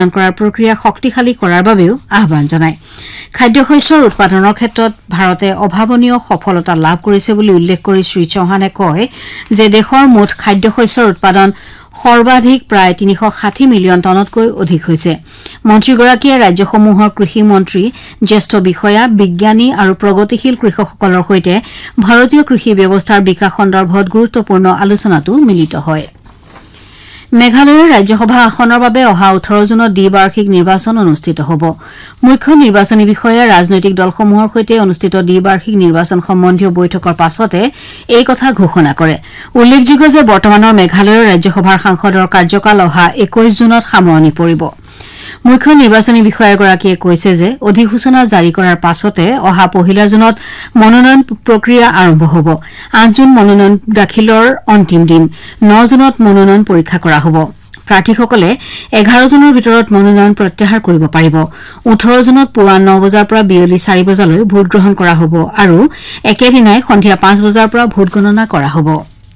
কৰাৰ প্ৰক্ৰিয়া শক্তিশালী কৰাৰ বাবেও আহ্বান জনায় খাদ্যশস্যৰ উৎপাদনৰ ক্ষেত্ৰত ভাৰতে অভাৱনীয় সফলতা লাভ কৰিছে বুলি উল্লেখ কৰি শ্ৰী চৌহানে কয় যে দেশৰ মুঠ খাদ্যশস্যৰ উৎপাদন সৰ্বাধিক প্ৰায় 360 মিলিয়ন টনতকৈ অধিক হৈছে মন্ত্ৰীগৰাকীয়ে ৰাজ্যসমূহৰ কৃষি মন্ত্ৰী জ্যেষ্ঠ বিষয়া বিজ্ঞানী আৰু প্ৰগতিশীল কৃষকসকলৰ সৈতে ভাৰতীয় কৃষি ব্যৱস্থাৰ বিকাশ সন্দৰ্ভত গুৰুত্বপূৰ্ণ আলোচনাতো মিলিত হয় মেঘালয়ৰ ৰাজ্যসভা আসনৰ বাবে অহা 18 জুনত দ্বিবাৰ্ষিক নিৰ্বাচন অনুষ্ঠিত হ'ব মুখ্য নিৰ্বাচনী বিষয়া ৰাজনৈতিক দলসমূহৰ সৈতে অনুষ্ঠিত দ্বিবাৰ্ষিক নিৰ্বাচন সম্বন্ধীয় বৈঠকৰ পাছতে এই কথা ঘোষণা কৰে উল্লেখযোগ্য যে বৰ্তমানৰ মেঘালয়ৰ ৰাজ্যসভাৰ সাংসদৰ কাৰ্যকাল অহা 21 জুনত সামৰণি পৰিব মুখ্য নিৰ্বাচনী বিষয়াগৰাকীয়ে কৈছে যে অধিসূচনা জাৰি কৰাৰ পাছতে অহা পহিলা জুনত মনোনয়ন প্ৰক্ৰিয়া আৰম্ভ হ'ব 8 জুন মনোনয়ন দাখিলৰ অন্তিম দিন 9 জুনত মনোনয়ন পৰীক্ষা কৰা হ'ব প্ৰাৰ্থীসকলে 11 জুনৰ ভিতৰত মনোনয়ন প্ৰত্যাহাৰ কৰিব পাৰিব 18 জুনত পুৱা 9 বজাৰ পৰা বিয়লি 4 বজালৈ ভোট গ্ৰহণ কৰা হ'ব আৰু একেদিনাই সন্ধিয়া 5 বজাৰ পৰা ভোট গণনা কৰা হ'ব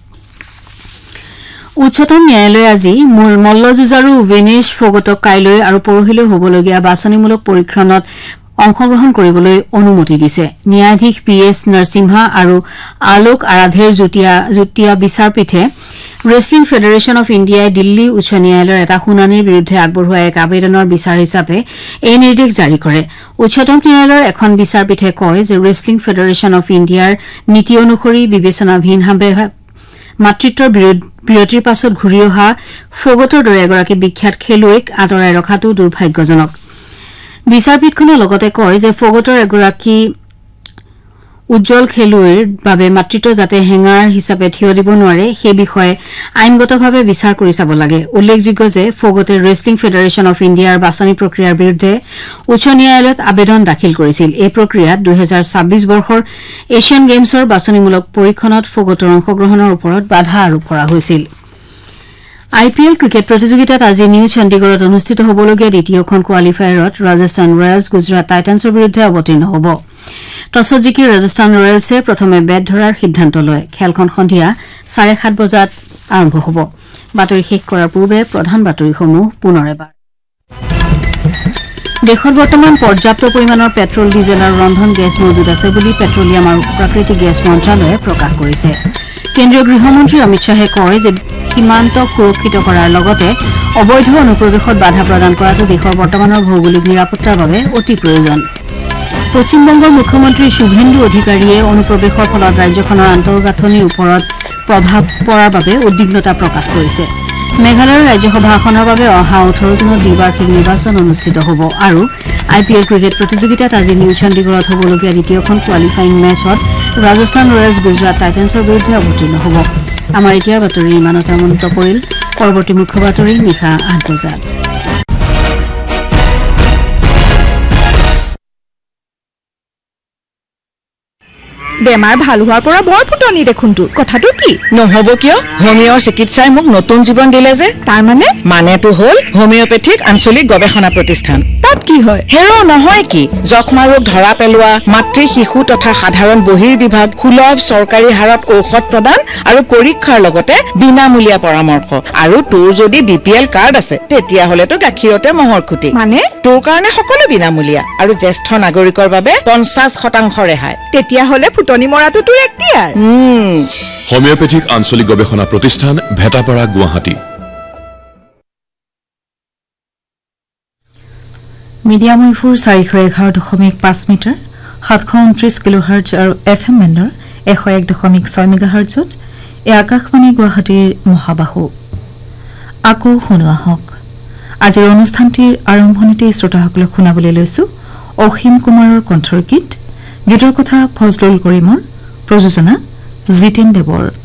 উচ্চতম ন্যায়ালয়ে আজি মল্লযুঁজাৰু বিনেশ ফোগটক কাইলৈ আৰু পৰহিলৈ হ'বলগীয়া বাছনিমূলক পৰীক্ষণত অংশগ্ৰহণ কৰিবলৈ অনুমতি দিছে ন্যায়াধীশ পিএছ নৰসিম্হা আৰু আলোক আৰাধেৰ যুটীয়া বিচাৰপীঠে ৰেছলিং ফেডাৰেশ্যন অফ ইণ্ডিয়াই দিল্লী উচ্চ ন্যায়ালয়ৰ এটা শুনানিৰ বিৰুদ্ধে আগবঢ়োৱা এক আবেদনৰ বিচাৰ হিচাপে এই নিৰ্দেশ জাৰি কৰে উচ্চতম ন্যায়ালয়ৰ এখন বিচাৰপীঠে কয় যে ৰেছলিং ফেডাৰেশ্যন অফ ইণ্ডিয়াৰ নীতি অনুসৰি বিবেচনাধীনভাৱে মাতৃত্বৰ বিৰতিৰ পাছত ঘূৰি অহা ফোগটৰ দৰে এগৰাকী বিখ্যাত খেলুৱৈক আঁতৰাই ৰখাটো দুৰ্ভাগ্যজনক বিচাৰপীঠখনে লগতে কয় যে ফোগটৰ এগৰাকী উজ্জ্বল খেলুৱৈৰ বাবে মাতৃত্ব যাতে হেঙাৰ হিচাপে থিয় দিব নোৱাৰে সেই বিষয়ে আইনগতভাৱে বিচাৰ কৰি চাব লাগে উল্লেখযোগ্য যে ফোগটে ৰেছলিং ফেডাৰেশ্যন অফ ইণ্ডিয়াৰ বাছনি প্ৰক্ৰিয়াৰ বিৰুদ্ধে উচ্চ ন্যায়ালয়ত আবেদন দাখিল কৰিছিল এই প্ৰক্ৰিয়াত 2026 বৰ্ষৰ এছিয়ান গেমছৰ বাছনিমূলক পৰীক্ষণত ফোগটৰ অংশগ্ৰহণৰ ওপৰত বাধা আৰোপ কৰা হৈছিল আইপিএল ক্ৰিকেট প্ৰতিযোগিতাত আজি নিউ চণ্ডীগড়ত অনুষ্ঠিত হ'বলগীয়া দ্বিতীয়খন কোৱালিফায়াৰত ৰাজস্থান ৰয়েলছ গুজৰাট টাইটান্সৰ বিৰুদ্ধে অৱতীৰ্ণ হ'ব টছত জিকি ৰাজস্থান ৰয়েলছে প্ৰথমে বেট ধৰাৰ সিদ্ধান্ত লয় খেলখন সন্ধিয়া 7:30 বজাত আৰম্ভ হ'ব বাতৰি শেষ কৰাৰ পূৰ্বে প্ৰধান বাতৰিসমূহ পুনৰ এবাৰ দেশত বৰ্তমান পৰ্যাপ্ত পৰিমাণৰ পেট্ৰল ডিজেল আৰু ৰন্ধন গেছ মজুত আছে বুলি পেট্ৰলিয়াম আৰু প্ৰাকৃতিক গেছ মন্ত্ৰালয়ে প্ৰকাশ কৰিছে কেন্দ্ৰীয় গৃহমন্ত্ৰী অমিত শ্বাহে কয় যে সীমান্তক সুৰক্ষিত কৰাৰ লগতে অবৈধ অনুপ্ৰৱেশত বাধা প্ৰদান কৰাটো দেশৰ বৰ্তমানৰ ভৌগোলিক নিৰাপত্তাৰ বাবে অতি প্ৰয়োজন পশ্চিমবংগৰ মুখ্যমন্ত্ৰী শুভেন্দু অধিকাৰীয়ে অনুপ্ৰৱেশৰ ফলত ৰাজ্যখনৰ আন্তঃগাঁথনিৰ ওপৰত প্ৰভাৱ পৰাৰ বাবে উদ্বিগ্নতা প্ৰকাশ কৰিছে মেঘালয়ৰ ৰাজ্যসভা আসনৰ বাবে অহা 18 জুনত দ্বিবাৰ্ষিক নিৰ্বাচন অনুষ্ঠিত হ'ব আৰু আইপিএল ক্ৰিকেট প্ৰতিযোগিতাত আজি নিউ চণ্ডীগড়ত হ'বলগীয়া দ্বিতীয়খন কোৱালিফাইং মেচত ৰাজস্থান ৰয়েলছ গুজৰাট টাইটান্সৰ বিৰুদ্ধে অৱতীৰ্ণ হ'ব আমাৰ এতিয়াৰ বাতৰি ইমানতে সামৰণি পৰিল পৰৱৰ্তী মুখ্য বাতৰি নিশা 8 বজাত বেমাৰ ভাল হোৱাৰ পৰা বৰ ফুটনি দেখোন তোৰ কথাটো কি নহব কিয় হোমিওৰ চিকিৎসাই মোক নতুন জীৱন দিলে যে তাৰ মানেটো হ'ল হোমিওপেথিক আঞ্চলিক গৱেষণা প্ৰতিষ্ঠান তাত কি হয় হেৰো নহয় কি যক্ষ্মা ৰোগ ধৰা পেলোৱা মাতৃ শিশু তথা সাধাৰণ বহিৰ্বিভাগ সুলভ চৰকাৰী হাৰত ঔষধ প্ৰদান আৰু পৰীক্ষাৰ লগতে বিনামূলীয়া পৰামৰ্শ আৰু তোৰ যদি বিপিএল কাৰ্ড আছে তেতিয়াহ'লেতো গাখীৰতে মহৰ খুঁটি মানে তোৰ কাৰণে সকলো বিনামূলীয়া আৰু জ্যেষ্ঠ নাগৰিকৰ বাবে 50% ৰেহাই তেতিয়াহ'লে ফুটনি মৰাটো তোৰ এক্টিয়াৰ হোমিওপেথিক আঞ্চলিক গৱেষণা প্ৰতিষ্ঠান ভেটাপাৰা গুৱাহাটী মিডিয়াম ৱেভৰ 411.5 মিটাৰ 729 কিলোহাৰ্টজ আৰু এফএম বেণ্ডৰ 101.6 মেগাহাৰ্টজত এই আকাশবাণী গুৱাহাটীৰ মহাবাহু আকৌ শুনোৱা হওক আজিৰ অনুষ্ঠানটিৰ আৰম্ভণিতে শ্ৰোতাসকলক শুনাবলৈ লৈছো অসীম কুমাৰৰ কণ্ঠৰ গীতৰ কথা ফজলুল কৰিমৰ প্ৰযোজনা জিতেন দেৱৰ